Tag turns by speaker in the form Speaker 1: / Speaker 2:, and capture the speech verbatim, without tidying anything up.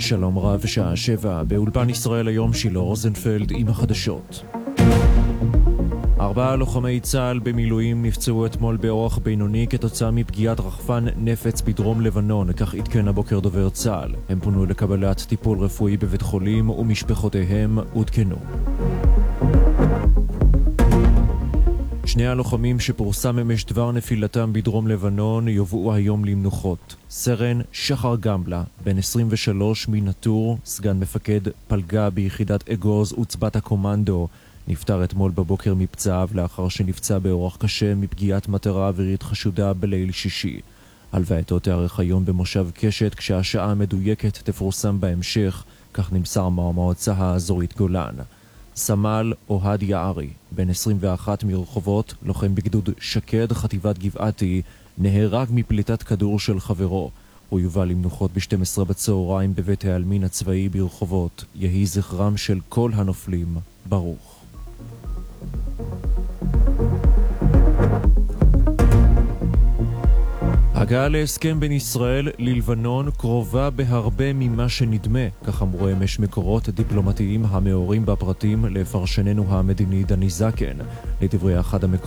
Speaker 1: שלום רב, שעה שבע, באולפן ישראל היום שילה רוזנפלד עם החדשות. ארבעה לוחמי צה"ל במילואים נפצעו אתמול באורח בינוני כתוצאה מפגיעת רחפן נפץ בדרום לבנון, כך עדכן הבוקר דובר צה"ל. הם פונו לקבלת טיפול רפואי בבית חולים ומשפחותיהם עודכנו. שני הלוחמים שפורסם אמש דבר נפילתם בדרום לבנון יובאו היום למנוחות. סרן שחר גמלה, בן עשרים ושלוש מנטור, סגן מפקד פלגה ביחידת אגוז וצבת הקומנדו, נפטר אתמול בבוקר מפצעיו לאחר שנפצע באורח קשה מפגיעת מטרה אווירית חשודה בליל שישי. הלווייתו תארך היום במושב קשת, כשהשעה המדויקת תפורסם בהמשך, כך נמסר מהמועצה האזורית גולן. סמל אוהד יערי, בן עשרים ואחת מרחובות, לוחם בגדוד שקד חטיבת גבעתי, נהרג מפליטת כדור של חברו. הוא יובא למנוחות ב-שתים עשרה בצהריים בבית העלמין הצבאי ברחובות. יהי זכרם של כל הנופלים ברוך. הגעה להסכם בין ישראל ללבנון קרובה בהרבה ממה שנדמה, כך אמרו אמש מקורות דיפלומטיים המאורים בפרטים לפרשננו המדיני דני זקן. לדברי אחד המקורות